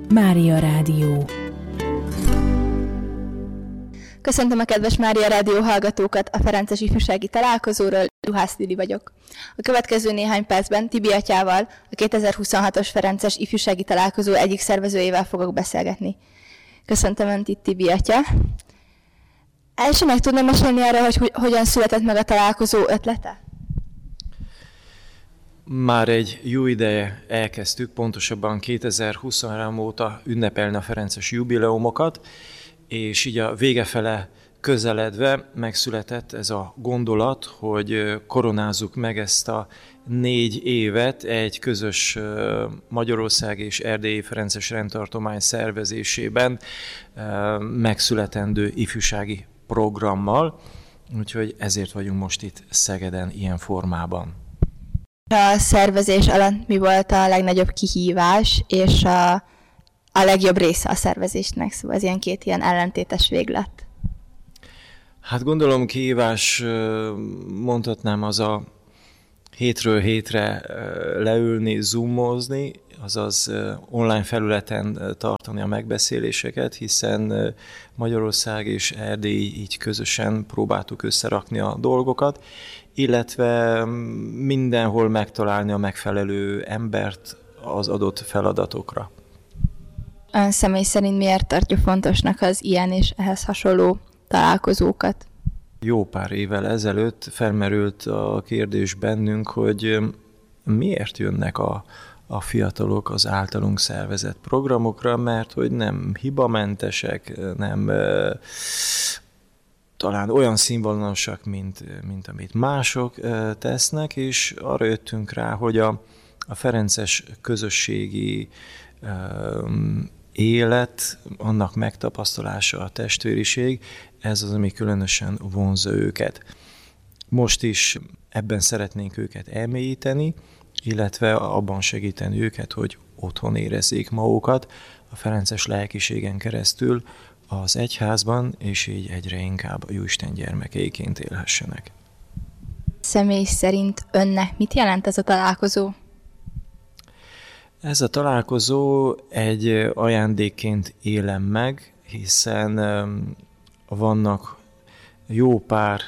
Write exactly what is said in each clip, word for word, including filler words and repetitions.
Mária Rádió. Köszöntöm a kedves Mária Rádió hallgatókat a Ferences ifjúsági találkozóról, Juhász Lili vagyok. A következő néhány percben Tibi atyával, a kétezer-huszonhatos Ferences ifjúsági találkozó egyik szervezőjével fogok beszélgetni. Köszöntöm Önt itt, Tibi atya. Első meg tudnám mesélni arra, hogy hogy hogyan született meg a találkozó ötlete? Már egy jó ideje elkezdtük, pontosabban kétezer-huszonhárom óta ünnepelni a ferences jubileumokat, és így a vége fele közeledve megszületett ez a gondolat, hogy koronázzuk meg ezt a négy évet egy közös Magyarország és Erdélyi Ferences rendtartomány szervezésében megszületendő ifjúsági programmal, úgyhogy ezért vagyunk most itt Szegeden ilyen formában. A szervezés alatt mi volt a legnagyobb kihívás, és a, a legjobb része a szervezésnek, szóval ez ilyen két ilyen ellentétes véglet? Hát gondolom kihívás, mondhatnám, az a hétről hétre leülni, zoomozni, azaz online felületen tartani a megbeszéléseket, hiszen Magyarország és Erdély így közösen próbáltuk összerakni a dolgokat, illetve mindenhol megtalálni a megfelelő embert az adott feladatokra. Ön személy szerint miért tartja fontosnak az ilyen és ehhez hasonló találkozókat? Jó pár évvel ezelőtt felmerült a kérdés bennünk, hogy miért jönnek a, a fiatalok az általunk szervezett programokra, mert hogy nem hibamentesek, nem talán olyan színvonalasak, mint, mint amit mások tesznek, és arra jöttünk rá, hogy a, a ferences közösségi élet, annak megtapasztalása, a testvériség, ez az, ami különösen vonzza őket. Most is ebben szeretnénk őket elmélyíteni, illetve abban segíteni őket, hogy otthon érezzék magukat a ferences lelkiségen keresztül az egyházban, és így egyre inkább a Jóisten gyermekeiként élhessenek. Személy szerint önnek mit jelent ez a találkozó? Ez a találkozó egy ajándékként élem meg, hiszen vannak jó pár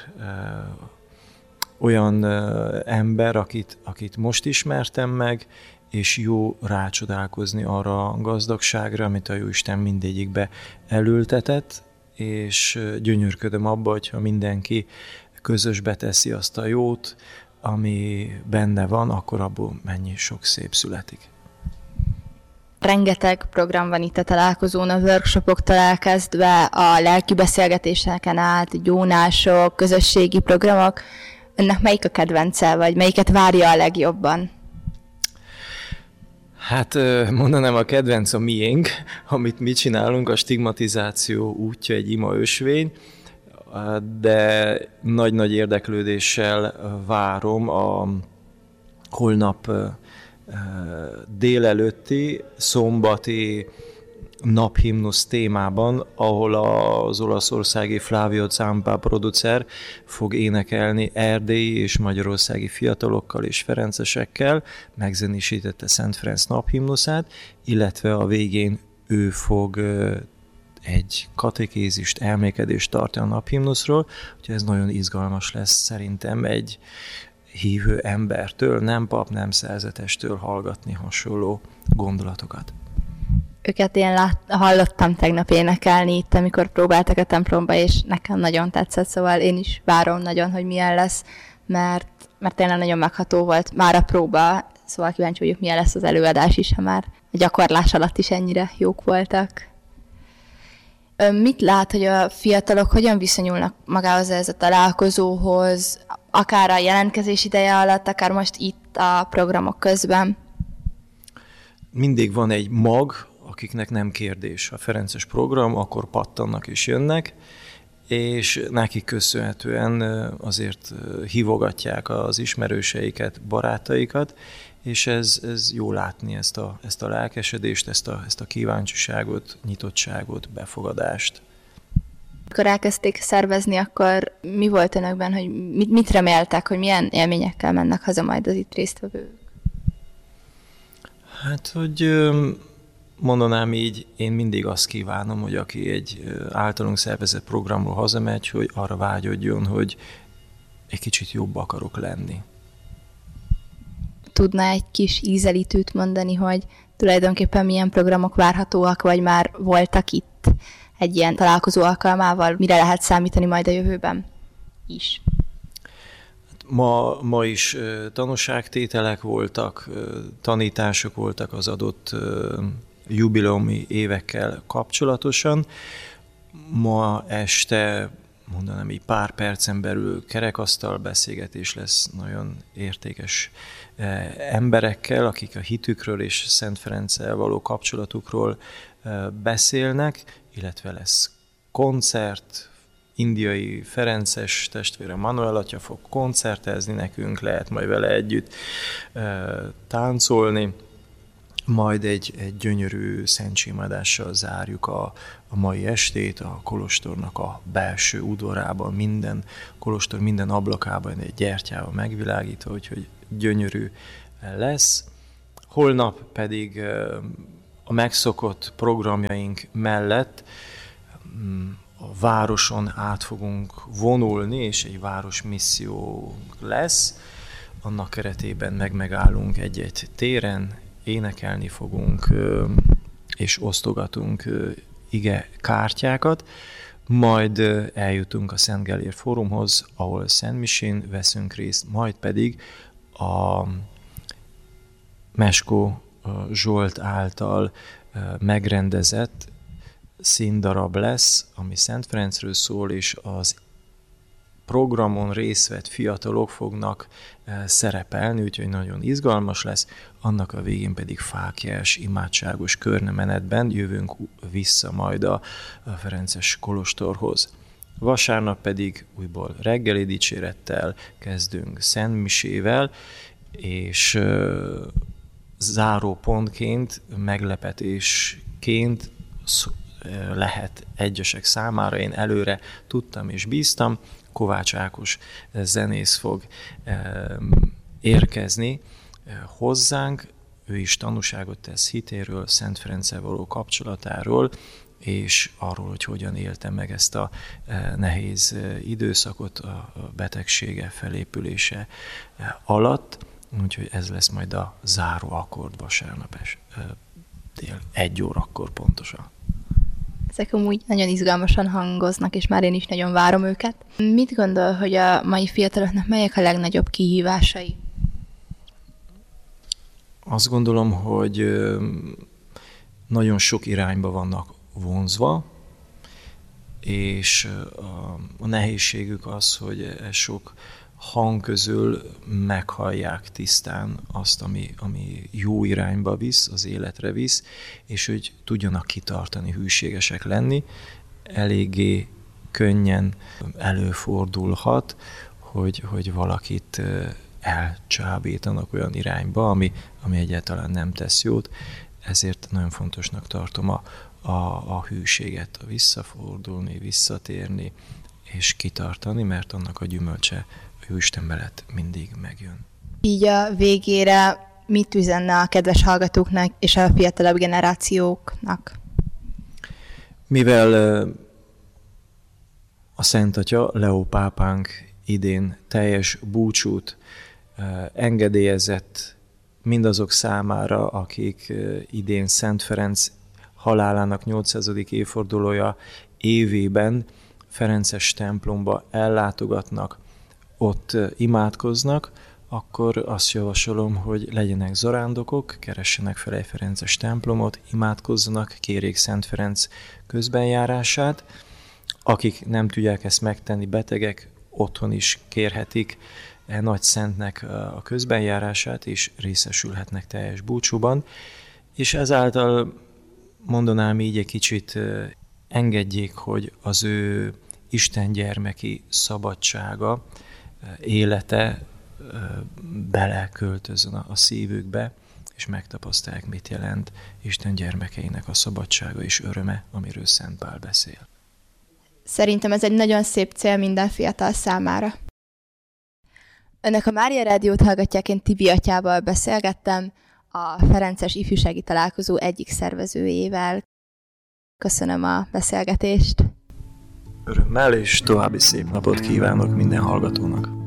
olyan ember, akit, akit most ismertem meg, és jó rácsodálkozni arra a gazdagságra, amit a Jóisten mindegyikbe elültetett, és gyönyörködöm abba, hogyha mindenki közösbe teszi azt a jót, ami benne van, akkor abból mennyi sok szép születik. Rengeteg program van itt a találkozón, a workshopoktól elkezdve, a lelki beszélgetéseken át, gyónások, közösségi programok. Önnek melyik a kedvence, vagy melyiket várja a legjobban? Hát mondanám, a kedvenc a miénk, amit mi csinálunk, a stigmatizáció útja egy ima ösvény, de nagy-nagy érdeklődéssel várom a holnap délelőtti, szombati naphimnusz témában, ahol az olaszországi Flavio Zampa producer fog énekelni erdélyi és magyarországi fiatalokkal és ferencesekkel, megzenésítette Szent Ferenc naphimnuszát, illetve a végén ő fog egy katekézist, elmékedést tartani a naphimnuszról, úgyhogy ez nagyon izgalmas lesz szerintem egy hívő embertől, nem pap, nem szerzetestől hallgatni hasonló gondolatokat. Őket én lát, hallottam tegnap énekelni itt, amikor próbáltak a templomba, és nekem nagyon tetszett, szóval én is várom nagyon, hogy milyen lesz, mert, mert tényleg nagyon megható volt már a próba, szóval kíváncsi vagyok, milyen lesz az előadás is, ha már a gyakorlás alatt is ennyire jók voltak. Mit lát, hogy a fiatalok hogyan viszonyulnak magához ez a találkozóhoz, akár a jelentkezés ideje alatt, akár most itt a programok közben? Mindig van egy mag, akiknek nem kérdés a ferences program, akkor pattannak és jönnek, és nekik köszönhetően azért hívogatják az ismerőseiket, barátaikat, és ez, ez jó látni ezt a, ezt a lelkesedést, ezt a, ezt a kíváncsiságot, nyitottságot, befogadást. Amikor elkezdték szervezni, akkor mi volt önökben, hogy mit, mit reméltek, hogy milyen élményekkel mennek haza majd az itt résztvevők? Hát, hogy mondanám így, én mindig azt kívánom, hogy aki egy általunk szervezett programról hazamegy, hogy arra vágyodjon, hogy egy kicsit jobb akarok lenni. Tudná egy kis ízelítőt mondani, hogy tulajdonképpen milyen programok várhatóak, vagy már voltak itt egy ilyen találkozó alkalmával, mire lehet számítani majd a jövőben is? Ma, ma is tanúságtételek voltak, tanítások voltak az adott jubileumi évekkel kapcsolatosan. Ma este, mondanám így pár percen belül kerekasztal beszélgetés lesz nagyon értékes emberekkel, akik a hitükről és Szent Ferenccel való kapcsolatukról beszélnek, illetve lesz koncert, indiai Ferences testvére Manuel atya fog koncertezni nekünk, lehet majd vele együtt táncolni. Majd egy, egy gyönyörű szentségimadással zárjuk a, a mai estét, a kolostornak a belső udvarában, minden kolostor minden ablakában egy gyertyával megvilágítva, úgyhogy gyönyörű lesz. Holnap pedig a megszokott programjaink mellett a városon át fogunk vonulni, és egy városmisszió lesz. Annak keretében meg megállunk egy-egy téren, énekelni fogunk, és osztogatunk ige kártyákat, majd eljutunk a Szent Gellér Fórumhoz, ahol szentmisén veszünk részt, majd pedig a Meskó Zsolt által megrendezett színdarab lesz, ami Szent Ferencről szól, és az programon részt vett fiatalok fognak szerepelni, úgyhogy nagyon izgalmas lesz. Annak a végén pedig fáklyás, imádságos körnemenetben jövünk vissza majd a Ferences kolostorhoz. Vasárnap pedig újból reggeli dicsérettel kezdünk szentmisével, és uh, záró pontként, meglepetésként lehet egyesek számára, én előre tudtam és bíztam, Kovács Ákos zenész fog érkezni hozzánk, ő is tanúságot tesz hitéről, Szent Ferenccel való kapcsolatáról, és arról, hogy hogyan élte meg ezt a nehéz időszakot a betegsége felépülése alatt, úgyhogy ez lesz majd a záró akkord vasárnap dél egy órakor pontosan. Ezek amúgy nagyon izgalmasan hangoznak, és már én is nagyon várom őket. Mit gondol, hogy a mai fiataloknak melyek a legnagyobb kihívásai? Azt gondolom, hogy nagyon sok irányba vannak vonzva, és a, a nehézségük az, hogy sok hang közül meghallják tisztán azt, ami, ami jó irányba visz, az életre visz, és hogy tudjanak kitartani, hűségesek lenni. Eléggé könnyen előfordulhat, hogy, hogy valakit elcsábítanak olyan irányba, ami, ami egyáltalán nem tesz jót. Ezért nagyon fontosnak tartom a, a, a hűséget, a visszafordulni, visszatérni, és kitartani, mert annak a gyümölcse ő Isten mellett mindig megjön. Így a végére mit üzenne a kedves hallgatóknak és a fiatalabb generációknak? Mivel a Szent Atya, Leó pápánk idén teljes búcsút engedélyezett mindazok számára, akik idén Szent Ferenc halálának nyolcszázadik évfordulója évében Ferences templomba ellátogatnak, ott imádkoznak, akkor azt javasolom, hogy legyenek zarándokok, keressenek fel egy ferences templomot, imádkozzanak, kérjék Szent Ferenc közbenjárását. Akik nem tudják ezt megtenni, betegek, otthon is kérhetik e nagy szentnek a közbenjárását, és részesülhetnek teljes búcsúban. És ezáltal mondanám így egy kicsit engedjék, hogy az ő Isten gyermeki szabadsága, élete beleköltözön a szívükbe, és megtapasztalják, mit jelent Isten gyermekeinek a szabadsága és öröme, amiről Szent Pál beszél. Szerintem ez egy nagyon szép cél minden fiatal számára. Önök a Mária Rádiót hallgatják, én Tibi atyával beszélgettem. a Ferences Ifjúsági Találkozó egyik szervezőjével. Köszönöm a beszélgetést. Örömmel, és további szép napot kívánok minden hallgatónak.